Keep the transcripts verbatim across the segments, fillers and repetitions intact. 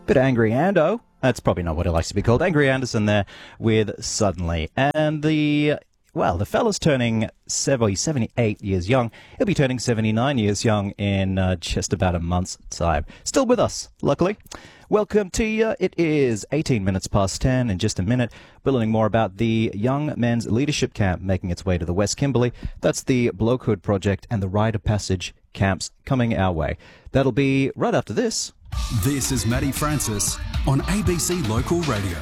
Bit of Angry Ando. That's probably not what he likes to be called. Angry Anderson there with Suddenly. And the, well, the fella's turning seventy, seventy-eight years young. He'll be turning seventy-nine years young in uh, just about a month's time. Still with us, luckily. Welcome to you. It is eighteen minutes past ten. In just a minute, we're learning more about the Young Men's Leadership Camp making its way to the West Kimberley. That's the Blokehood Project and the Rite of Passage camps coming our way. That'll be right after this. This is Matty Francis on A B C Local Radio.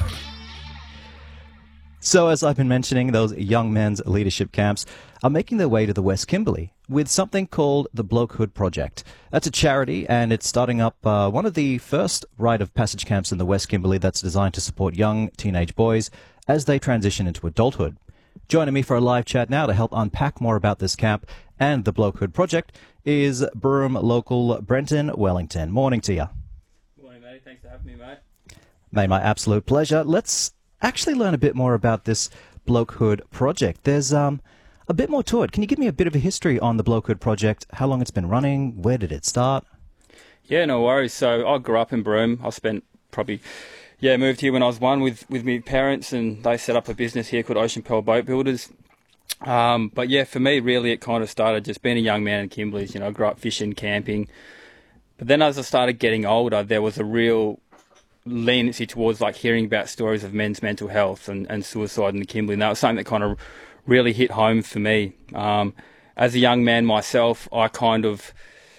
So, as I've been mentioning, those Young Men's Leadership Camps are making their way to the West Kimberley with something called the Blokehood Project. That's a charity, and it's starting up uh, one of the first Rite of Passage camps in the West Kimberley that's designed to support young teenage boys as they transition into adulthood. Joining me for a live chat now to help unpack more about this camp and the Blokehood Project is Broome local Brenton Wellington. Morning to you. Morning, mate. Thanks for having me, mate. Mate, my absolute pleasure. Let's actually learn a bit more about this Blokehood Project. There's um, a bit more to it. Can you give me a bit of a history on the Blokehood Project, how long it's been running, where did it start? Yeah, no worries. So I grew up in Broome. I spent probably, yeah, moved here when I was one with, with my parents, and they set up a business here called Ocean Pearl Boat Builders. Um, but yeah, for me, really, it kind of started just being a young man in Kimberley's. You know, I grew up fishing, camping. But then as I started getting older, there was a real leniency towards like hearing about stories of men's mental health and, and suicide in the Kimberley. And that was something that kind of really hit home for me. Um, as a young man myself, I kind of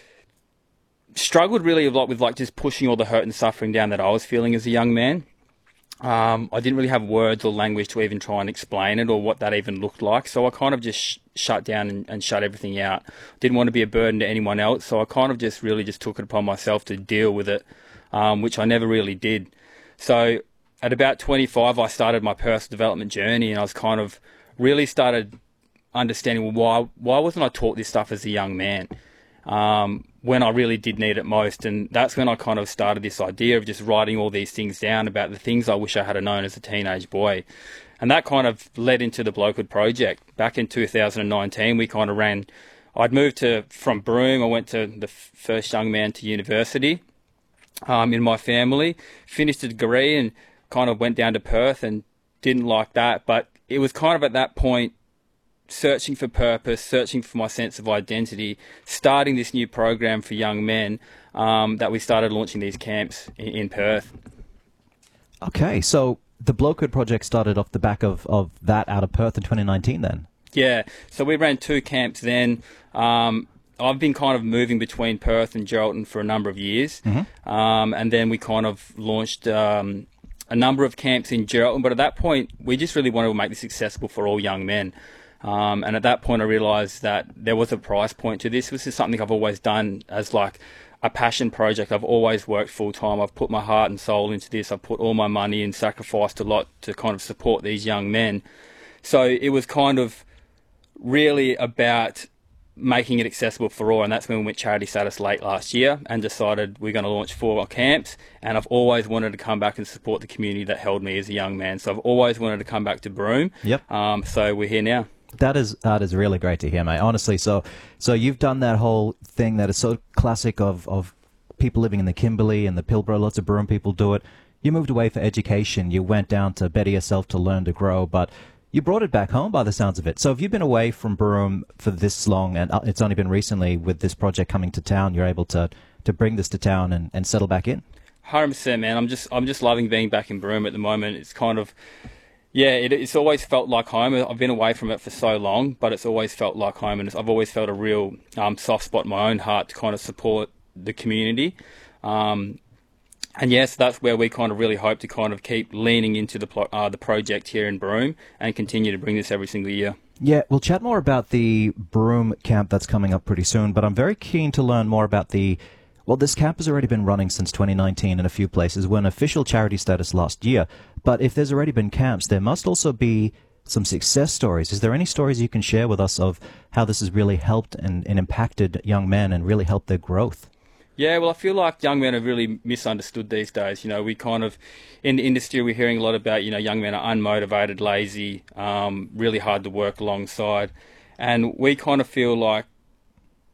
struggled really a lot with like just pushing all the hurt and suffering down that I was feeling as a young man. Um, I didn't really have words or language to even try and explain it or what that even looked like. So I kind of just sh- shut down and, and shut everything out. Didn't want to be a burden to anyone else. So I kind of just really just took it upon myself to deal with it, um, which I never really did. So at about twenty-five, I started my personal development journey, and I was kind of really started understanding, well, why, why wasn't I taught this stuff as a young man? Um, when I really did need it most. And that's when I kind of started this idea of just writing all these things down about the things I wish I had known as a teenage boy. And that kind of led into the Blokehood Project. Back in two thousand nineteen, we kind of ran, I'd moved to from Broome. I went to the first young man to university um, in my family, finished a degree and kind of went down to Perth and didn't like that. But it was kind of at that point, searching for purpose, searching for my sense of identity, starting this new program for young men um, that we started launching these camps in, in Perth. Okay, so the Blokehood Project started off the back of, of that out of Perth in twenty nineteen then? Yeah, so we ran two camps then. Um, I've been kind of moving between Perth and Geraldton for a number of years. Mm-hmm. um, and then we kind of launched um, a number of camps in Geraldton, but at that point we just really wanted to make this accessible for all young men. Um, and at that point I realised that there was a price point to this. This is something I've always done as like a passion project. I've always worked full time. I've put my heart and soul into this. I've put all my money and sacrificed a lot to kind of support these young men. So it was kind of really about making it accessible for all, and that's when we went charity status late last year and decided we're going to launch four camps. And I've always wanted to come back and support the community that held me as a young man. So I've always wanted to come back to Broome. Yep. Um, so we're here now. That is that is really great to hear, mate. Honestly, so so you've done that whole thing that is so classic of, of people living in the Kimberley and the Pilbara. Lots of Broome people do it. You moved away for education. You went down to better yourself, to learn, to grow, but you brought it back home by the sounds of it. So have you been away from Broome for this long, and it's only been recently with this project coming to town, you're able to, to bring this to town and, and settle back in? one hundred percent, man. I'm just I'm just loving being back in Broome at the moment. It's kind of... Yeah, it, it's always felt like home. I've been away from it for so long, but it's always felt like home, and it's, I've always felt a real um, soft spot in my own heart to kind of support the community. Um, and yes, that's where we kind of really hope to kind of keep leaning into the uh, the project here in Broome and continue to bring this every single year. Yeah, we'll chat more about the Broome camp that's coming up pretty soon, but I'm very keen to learn more about the... Well, this camp has already been running since twenty nineteen in a few places. We're an official charity status last year. But if there's already been camps, there must also be some success stories. Is there any stories you can share with us of how this has really helped and, and impacted young men and really helped their growth? Yeah, well, I feel like young men are really misunderstood these days. You know, we kind of, in the industry, we're hearing a lot about, you know, young men are unmotivated, lazy, um, really hard to work alongside. And we kind of feel like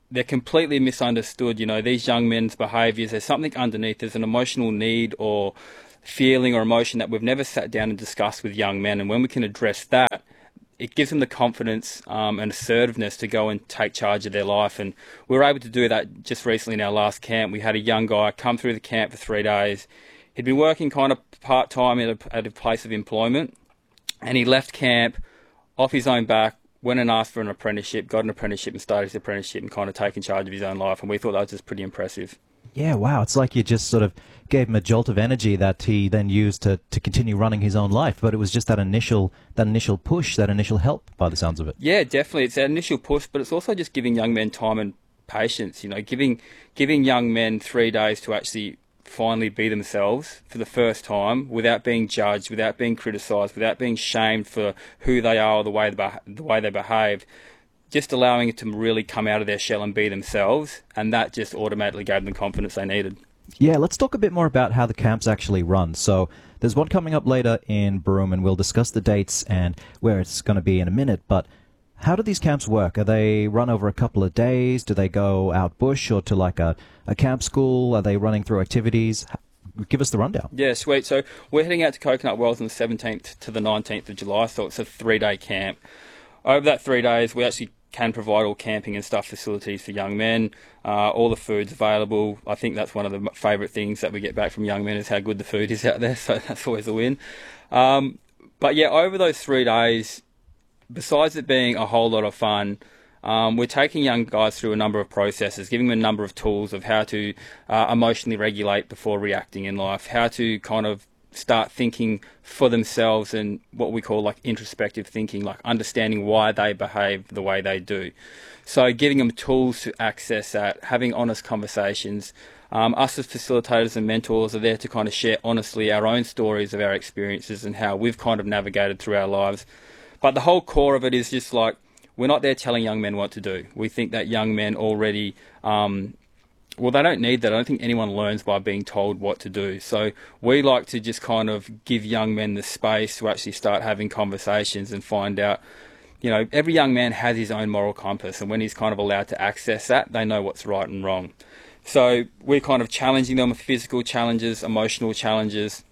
they're completely misunderstood. You know, these young men's behaviours, there's something underneath. There's an emotional need or feeling or emotion that we've never sat down and discussed with young men. And when we can address that, it gives them the confidence um, and assertiveness to go and take charge of their life. And we were able to do that just recently in our last camp. We had a young guy come through the camp for three days. He'd been working kind of part-time at a, at a place of employment, and he left camp off his own back, went and asked for an apprenticeship, got an apprenticeship and started his apprenticeship and kind of taking charge of his own life. And we thought that was just pretty impressive. Yeah, wow. It's like you just sort of gave him a jolt of energy that he then used to, to continue running his own life. But it was just that initial that initial push, that initial help, by the sounds of it. Yeah, definitely. It's that initial push, but it's also just giving young men time and patience. You know, giving giving young men three days to actually finally be themselves for the first time without being judged, without being criticised, without being shamed for who they are or the way they, beh- the way they behave. Just allowing it to really come out of their shell and be themselves, and that just automatically gave them the confidence they needed. Yeah, let's talk a bit more about how the camps actually run. So there's one coming up later in Broome, and we'll discuss the dates and where it's going to be in a minute. But how do these camps work? Are they run over a couple of days? Do they go out bush or to like a, a camp school? Are they running through activities? Give us the rundown. Yeah, sweet. So we're heading out to Coconut Wells on the seventeenth to the nineteenth of July, so it's a three-day camp. Over that three days, we actually can provide all camping and stuff facilities for young men. Uh, all the food's available. I think that's one of the favourite things that we get back from young men is how good the food is out there, so that's always a win. Um, but yeah, over those three days, besides it being a whole lot of fun, um, we're taking young guys through a number of processes, giving them a number of tools of how to uh, emotionally regulate before reacting in life, how to kind of start thinking for themselves and what we call like introspective thinking, like understanding why they behave the way they do. So giving them tools to access that, having honest conversations. Um, us as facilitators and mentors are there to kind of share honestly our own stories of our experiences and how we've kind of navigated through our lives. But the whole core of it is just like, we're not there telling young men what to do. We think that young men already um, Well, they don't need that. I don't think anyone learns by being told what to do. So we like to just kind of give young men the space to actually start having conversations and find out, you know, every young man has his own moral compass, and when he's kind of allowed to access that, they know what's right and wrong. So we're kind of challenging them with physical challenges, emotional challenges,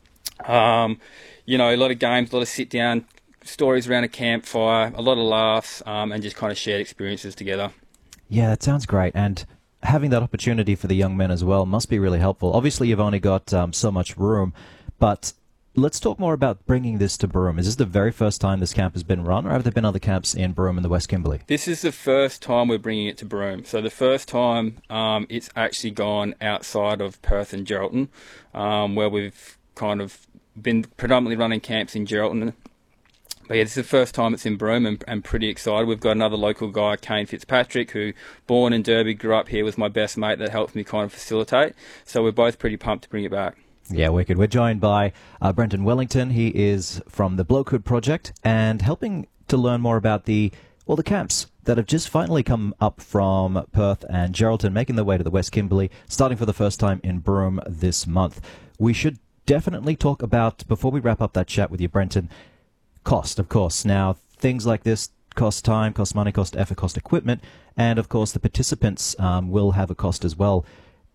um, you know, a lot of games, a lot of sit-down stories around a campfire, a lot of laughs, um, and just kind of shared experiences together. Yeah, that sounds great. And having that opportunity for the young men as well must be really helpful. Obviously, you've only got um, so much room, but let's talk more about bringing this to Broome. Is this the very first time this camp has been run, or have there been other camps in Broome and the West Kimberley? This is the first time we're bringing it to Broome. So the first time um, it's actually gone outside of Perth and Geraldton, um, where we've kind of been predominantly running camps in Geraldton. But yeah, this is the first time it's in Broome, and I'm pretty excited. We've got another local guy, Kane Fitzpatrick, who born in Derby, grew up here, was my best mate that helped me kind of facilitate. So we're both pretty pumped to bring it back. Yeah, wicked. We're joined by uh, Brenton Wellington. He is from the Blokehood Project and helping to learn more about the, well, the camps that have just finally come up from Perth and Geraldton, making their way to the West Kimberley, starting for the first time in Broome this month. We should definitely talk about, before we wrap up that chat with you, Brenton, cost, of course. Now, things like this cost time, cost money, cost effort, cost equipment, and of course the participants um, will have a cost as well.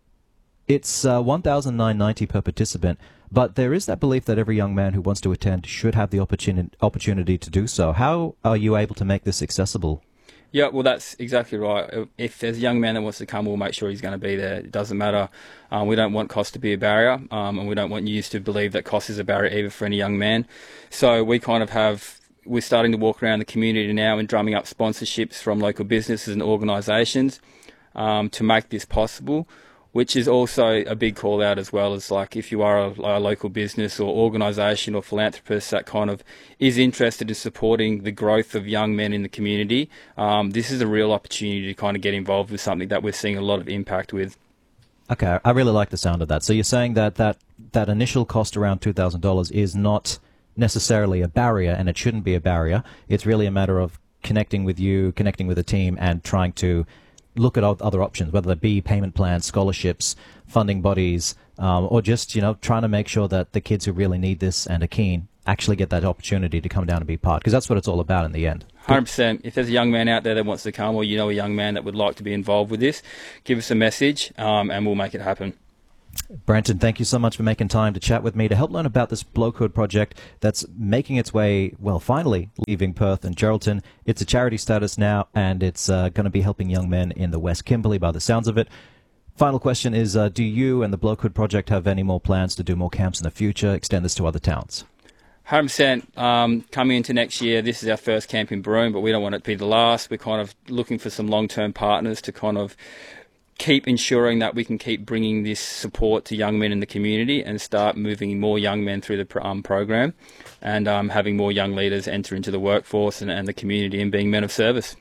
It's uh, one thousand nine hundred ninety dollars per participant, but there is that belief that every young man who wants to attend should have the opportunity opportunity to do so. How are you able to make this accessible? Yeah, well, that's exactly right. If there's a young man that wants to come, we'll make sure he's going to be there. It doesn't matter. Um, we don't want cost to be a barrier, um, and we don't want you to believe that cost is a barrier either for any young man. So we kind of have, we're starting to walk around the community now and drumming up sponsorships from local businesses and organisations um, to make this possible, which is also a big call out as well. As like if you are a, a local business or organisation or philanthropist that kind of is interested in supporting the growth of young men in the community, um, this is a real opportunity to kind of get involved with something that we're seeing a lot of impact with. Okay, I really like the sound of that. So you're saying that that, that initial cost around two thousand dollars is not necessarily a barrier, and it shouldn't be a barrier. It's really a matter of connecting with you, connecting with the team, and trying to look at other options, whether they be payment plans, scholarships, funding bodies, um, or just, you know, trying to make sure that the kids who really need this and are keen actually get that opportunity to come down and be part, because that's what it's all about in the end. one hundred percent. If there's a young man out there that wants to come, or you know a young man that would like to be involved with this, give us a message um, and we'll make it happen. Brenton, thank you so much for making time to chat with me to help learn about this Blokehood project that's making its way, well, finally leaving Perth and Geraldton. It's a charity status now, and it's uh, going to be helping young men in the West Kimberley by the sounds of it. Final question is, uh, do you and the Blokehood project have any more plans to do more camps in the future, extend this to other towns? one hundred percent. Um, coming into next year, this is our first camp in Broome, but we don't want it to be the last. We're kind of looking for some long-term partners to kind of keep ensuring that we can keep bringing this support to young men in the community and start moving more young men through the um, program and um, having more young leaders enter into the workforce and, and the community and being men of service.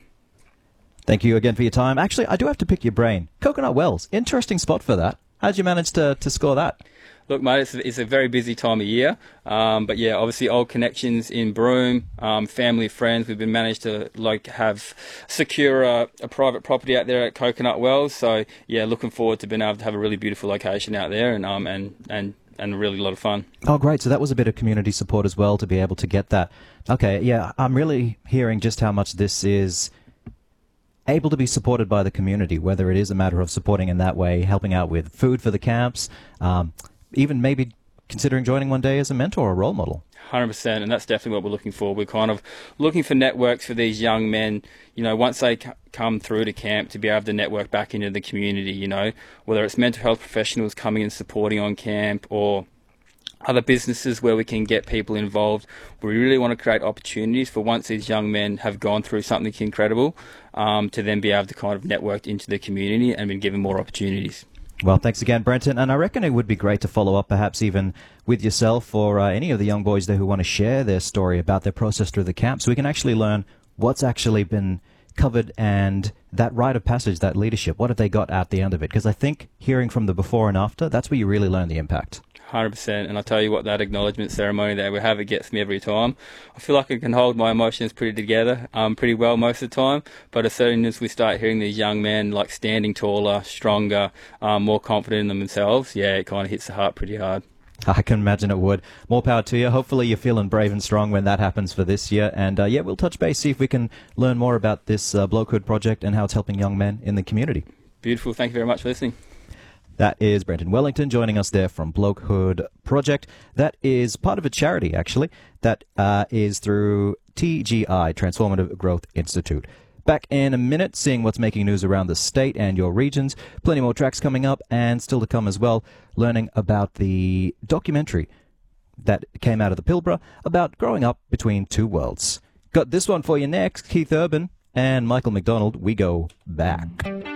Thank you again for your time. Actually, I do have to pick your brain. Coconut Wells, interesting spot for that. How did you manage to, to score that? Look, mate, it's, it's a very busy time of year, um, but yeah, obviously old connections in Broome, um, family, friends. We've been managed to like have secure a, a private property out there at Coconut Wells. So yeah, looking forward to being able to have a really beautiful location out there and um and and and really a lot of fun. Oh, great! So that was a bit of community support as well to be able to get that. Okay, yeah, I'm really hearing just how much this is able to be supported by the community, whether it is a matter of supporting in that way, helping out with food for the camps. Um, even maybe considering joining one day as a mentor or a role model. one hundred percent, and that's definitely what we're looking for. We're kind of looking for networks for these young men, you know, once they c- come through to camp, to be able to network back into the community, you know, whether it's mental health professionals coming and supporting on camp or other businesses where we can get people involved. We really want to create opportunities for once these young men have gone through something incredible, um, to then be able to kind of network into the community and be given more opportunities. Well, thanks again, Brenton. And I reckon it would be great to follow up perhaps even with yourself or uh, any of the young boys there who want to share their story about their process through the camp so we can actually learn what's actually been covered and that rite of passage, that leadership, what have they got at the end of it? Because I think hearing from the before and after, that's where you really learn the impact. one hundred percent, and I tell you what, that acknowledgement ceremony that we have, it gets me every time. I feel like I can hold my emotions pretty together, um, pretty well most of the time, but as soon as we start hearing these young men like standing taller, stronger, um, more confident in themselves, yeah, it kind of hits the heart pretty hard. I can imagine it would. More power to you. Hopefully you're feeling brave and strong when that happens for this year. And uh, yeah, we'll touch base, see if we can learn more about this uh, Blokehood project and how it's helping young men in the community. Beautiful. Thank you very much for listening. That is Brenton Wellington joining us there from Blokehood Project. That is part of a charity, actually, that uh, is through T G I, Transformative Growth Institute. Back in a minute, seeing what's making news around the state and your regions. Plenty more tracks coming up and still to come as well, learning about the documentary that came out of the Pilbara about growing up between two worlds. Got this one for you next, Keith Urban and Michael McDonald. We go back.